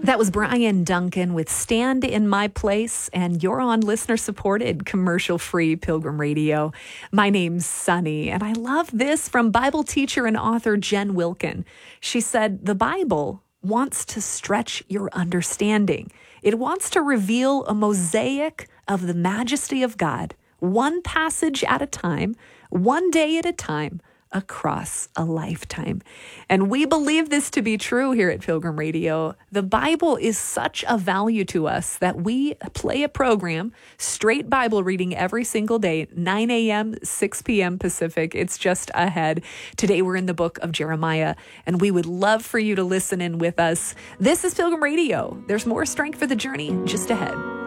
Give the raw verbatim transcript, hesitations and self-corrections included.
That was Brian Duncan with Stand in My Place, and you're on listener-supported, commercial-free Pilgrim Radio. My name's Sunny, and I love this from Bible teacher and author Jen Wilkin. She said, the Bible wants to stretch your understanding. It wants to reveal a mosaic of the majesty of God, one passage at a time, one day at a time, across a lifetime. And we believe this to be true here at Pilgrim Radio. The Bible is such a value to us that we play a program, straight Bible reading every single day, nine a.m., six p.m. Pacific. It's just ahead. Today we're in the book of Jeremiah, and we would love for you to listen in with us. This is Pilgrim Radio. There's more strength for the journey just ahead.